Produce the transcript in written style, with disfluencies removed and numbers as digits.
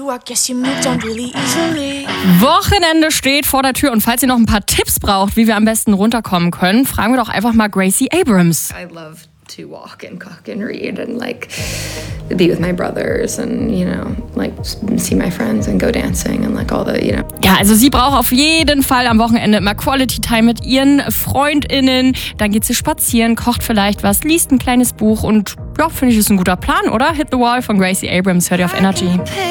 Wochenende steht vor der Tür und falls ihr noch ein paar Tipps braucht, wie wir am besten runterkommen können, fragen wir doch einfach mal Gracie Abrams. I love to walk and cook and read and be with my brothers and see my friends and go dancing and all the Ja, also sie braucht auf jeden Fall am Wochenende immer Quality Time mit ihren FreundInnen. Dann geht sie spazieren, kocht vielleicht was, liest ein kleines Buch und ja, finde ich, ist ein guter Plan, oder? Hit the Wall von Gracie Abrams, hört ihr auf Energy.